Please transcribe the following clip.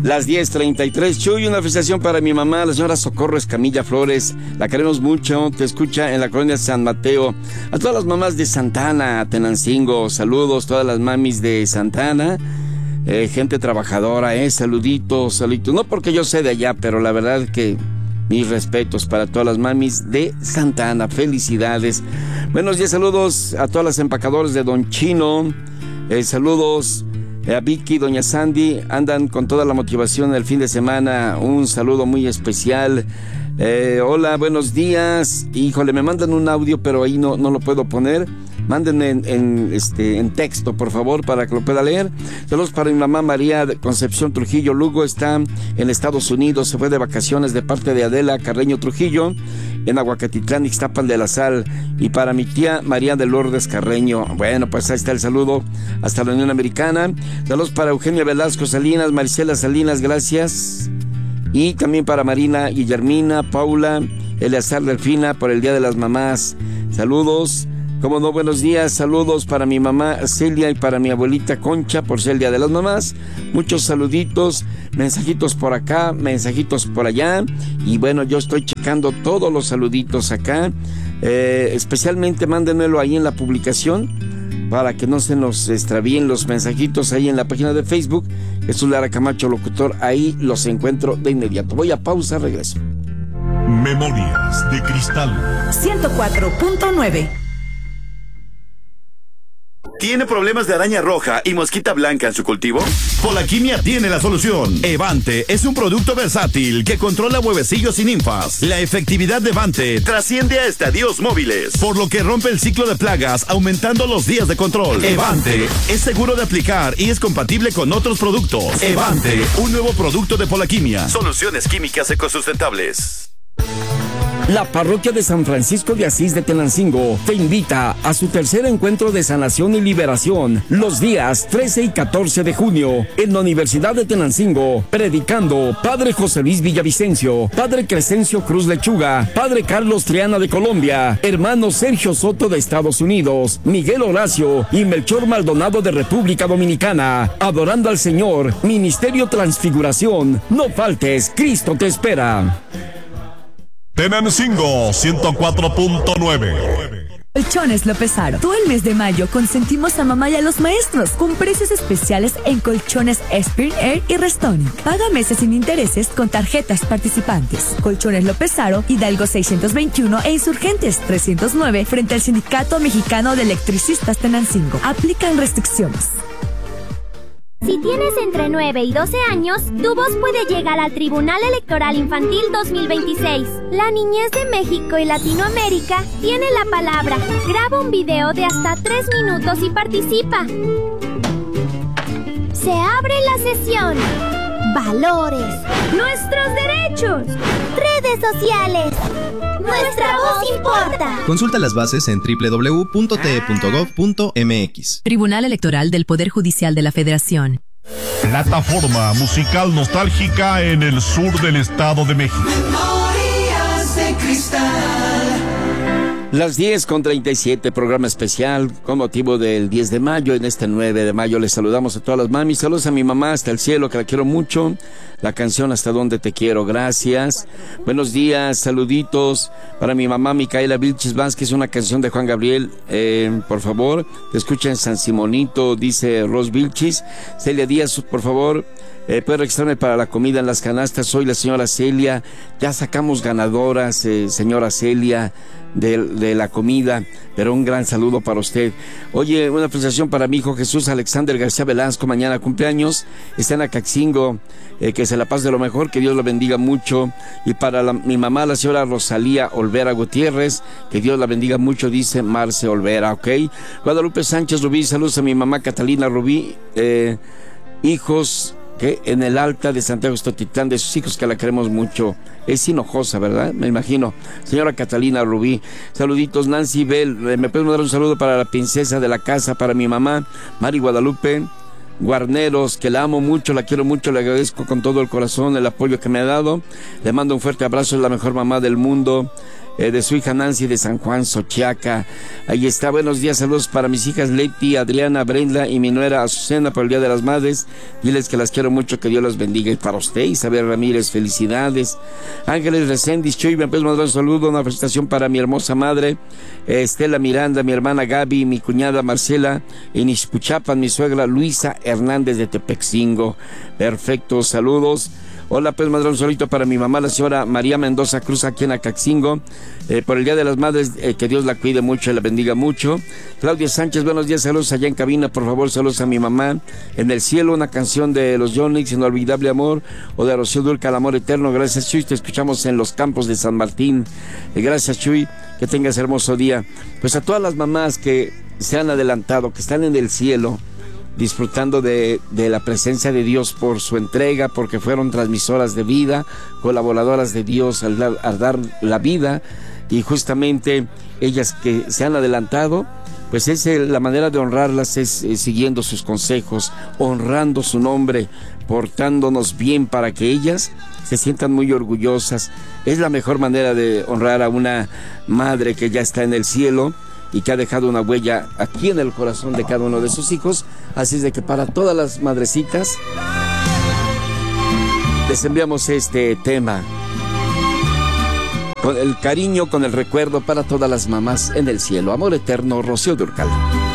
Las 10:33. Chuy, una felicitación para mi mamá, la señora Socorro Escamilla Flores. La queremos mucho. Te escucha en la colonia San Mateo. A todas las mamás de Santana, Tenancingo, saludos. Todas las mamis de Santana. Gente trabajadora, saluditos, saluditos. No porque yo sé de allá, pero la verdad que mis respetos para todas las mamis de Santana. Felicidades. Buenos días, saludos a todas las empacadoras de Don Chino. Saludos a Vicky, Doña Sandy. Andan con toda la motivación el fin de semana. Un saludo muy especial. Hola, buenos días. Híjole, me mandan un audio, pero ahí no lo puedo poner. Mándenme en texto, por favor, para que lo pueda leer. Saludos para mi mamá María Concepción Trujillo Lugo. Está en Estados Unidos. Se fue de vacaciones de parte de Adela Carreño Trujillo en Aguacatitlán, Ixtapan de la Sal. Y para mi tía María de Lourdes Carreño. Bueno, pues ahí está el saludo hasta la Unión Americana. Saludos para Eugenia Velasco Salinas, Marisela Salinas, gracias. Y también para Marina Guillermina, Paula, Eleazar Delfina por el Día de las Mamás. Saludos. Como no, buenos días, saludos para mi mamá Celia y para mi abuelita Concha por ser el Día de las Mamás. Muchos saluditos, mensajitos por acá, mensajitos por allá. Y bueno, yo estoy checando todos los saluditos acá. Especialmente mándenmelo ahí en la publicación para que no se nos extravíen los mensajitos ahí en la página de Facebook. Jesús Lara Camacho, locutor, ahí los encuentro de inmediato. Voy a pausa, regreso. Memorias de Cristal 104.9. ¿Tiene problemas de araña roja y mosquita blanca en su cultivo? Polaquimia tiene la solución. Evante es un producto versátil que controla huevecillos y ninfas. La efectividad de Evante trasciende a estadios móviles, por lo que rompe el ciclo de plagas, aumentando los días de control. Evante es seguro de aplicar y es compatible con otros productos. Evante, un nuevo producto de Polaquimia. Soluciones químicas ecosustentables. La parroquia de San Francisco de Asís de Tenancingo te invita a su tercer encuentro de sanación y liberación los días 13 y 14 de junio en la Universidad de Tenancingo, predicando Padre José Luis Villavicencio, Padre Crescencio Cruz Lechuga, Padre Carlos Triana de Colombia, hermano Sergio Soto de Estados Unidos, Miguel Horacio y Melchor Maldonado de República Dominicana. Adorando al Señor, Ministerio Transfiguración. No faltes, Cristo te espera. Tenancingo 104.9. Colchones López Aro. Todo el mes de mayo consentimos a mamá y a los maestros con precios especiales en colchones Spirit Air y Restonic. Paga meses sin intereses con tarjetas participantes. Colchones López Aro, Hidalgo 621 e Insurgentes 309 frente al Sindicato Mexicano de Electricistas Tenancingo. Aplican restricciones. Si tienes entre 9 y 12 años, tu voz puede llegar al Tribunal Electoral Infantil 2026. La niñez de México y Latinoamérica tiene la palabra. Graba un video de hasta 3 minutos y participa. Se abre la sesión. Valores. Nuestros derechos. Redes sociales. Nuestra voz importa. Consulta las bases en www.te.gov.mx. Tribunal Electoral del Poder Judicial de la Federación. Plataforma musical nostálgica en el sur del Estado de México. Memorias de Cristal. Las 10:37, programa especial con motivo del 10 de mayo. En este 9 de mayo les saludamos a todas las mamis. Saludos a mi mamá hasta el cielo, que la quiero mucho. La canción Hasta donde te quiero, gracias. Buenos días, saluditos para mi mamá Micaela Vilches Vázquez, una canción de Juan Gabriel, por favor. Te escucha en San Simonito, dice Ros Vilches. Celia Díaz, por favor. Puede registrarme para la comida en las canastas. Soy la señora Celia. Ya sacamos ganadoras, señora Celia, de la comida, pero un gran saludo para usted. Oye, una felicitación para mi hijo Jesús Alexander García Velasco, mañana cumpleaños, está en Acaxingo, que se la pase de lo mejor, que Dios lo bendiga mucho. Y para mi mamá, la señora Rosalía Olvera Gutiérrez, que Dios la bendiga mucho, dice Marce Olvera, ¿ok? Guadalupe Sánchez Rubí, saludos a mi mamá Catalina Rubí, hijos que en el alta de Santiago Estotitlán, de sus hijos, que la queremos mucho. Es Hinojosa, ¿verdad? Me imagino. Señora Catalina Rubí, saluditos. Nancy Bell, ¿me puedes mandar un saludo para la princesa de la casa, para mi mamá, Mari Guadalupe Guarneros, que la amo mucho, la quiero mucho, le agradezco con todo el corazón el apoyo que me ha dado. Le mando un fuerte abrazo, es la mejor mamá del mundo. de su hija Nancy de San Juan, Xochiaca. Ahí está, buenos días, saludos para mis hijas Leti, Adriana, Brenda y mi nuera Azucena por el Día de las Madres. Diles que las quiero mucho, que Dios los bendiga. Y para usted, Isabel Ramírez, felicidades. Ángeles Reséndiz, Chuy, me puedes mandar un saludo, una felicitación para mi hermosa madre, Estela Miranda, mi hermana Gaby, mi cuñada Marcela, en Ixpuchapan, mi suegra Luisa Hernández de Tepexingo. Perfecto, saludos. Hola, pues mandar un saludito para mi mamá, la señora María Mendoza Cruz, aquí en Acaxingo, por el Día de las Madres, que Dios la cuide mucho y la bendiga mucho. Claudia Sánchez, buenos días, saludos allá en cabina, por favor, saludos a mi mamá. En el cielo, una canción de los Yonix, Inolvidable Amor, o de Rocío Dúrcal, Amor Eterno. Gracias, Chuy, te escuchamos en los campos de San Martín. Gracias, Chuy, que tengas hermoso día. Pues a todas las mamás que se han adelantado, que están en el cielo, disfrutando de la presencia de Dios por su entrega, porque fueron transmisoras de vida, colaboradoras de Dios al dar la vida, y justamente ellas que se han adelantado, pues es la manera de honrarlas, es siguiendo sus consejos, honrando su nombre, portándonos bien para que ellas se sientan muy orgullosas. Es la mejor manera de honrar a una madre que ya está en el cielo y que ha dejado una huella aquí en el corazón de cada uno de sus hijos. Así es de que para todas las madrecitas les enviamos este tema con el cariño, con el recuerdo para todas las mamás en el cielo. Amor Eterno, Rocío Dúrcal.